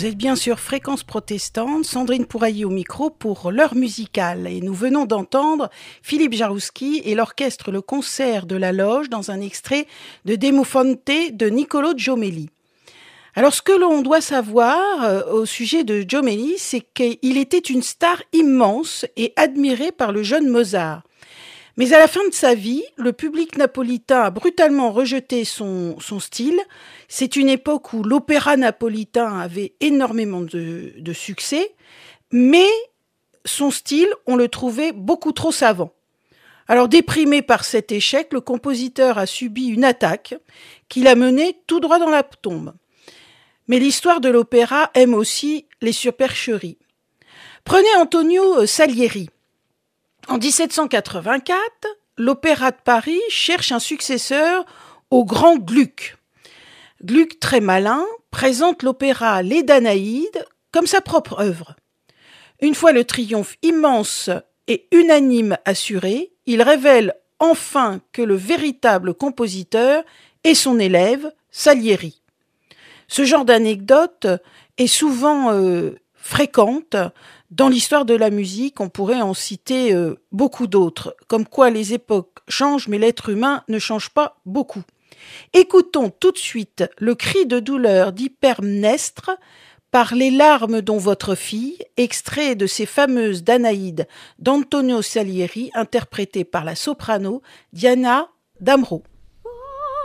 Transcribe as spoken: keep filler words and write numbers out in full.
Vous êtes bien sur Fréquence Protestante, Sandrine Pourailly au micro pour l'heure musicale. Et nous venons d'entendre Philippe Jarouski et l'orchestre Le Concert de la Loge dans un extrait de Demo Fonte de Niccolò Jommelli. Alors ce que l'on doit savoir euh, au sujet de Jommelli, c'est qu'il était une star immense et admiré par le jeune Mozart. Mais à la fin de sa vie, le public napolitain a brutalement rejeté son, son style. C'est une époque où l'opéra napolitain avait énormément de, de succès, mais son style, on le trouvait beaucoup trop savant. Alors déprimé par cet échec, le compositeur a subi une attaque qui l'a mené tout droit dans la tombe. Mais l'histoire de l'opéra aime aussi les supercheries. Prenez Antonio Salieri. En dix-sept cent quatre-vingt-quatre, l'Opéra de Paris cherche un successeur au grand Gluck. Gluck, très malin, présente l'opéra Les Danaïdes comme sa propre œuvre. Une fois le triomphe immense et unanime assuré, il révèle enfin que le véritable compositeur est son élève, Salieri. Ce genre d'anecdote est souvent euh, fréquente dans l'histoire de la musique. On pourrait en citer euh, beaucoup d'autres, comme quoi les époques changent, mais l'être humain ne change pas beaucoup. Écoutons tout de suite le cri de douleur d'Hypermnestre par les larmes dont votre fille, extrait de ces fameuses Danaïdes d'Antonio Salieri, interprétées par la soprano Diana Damrau.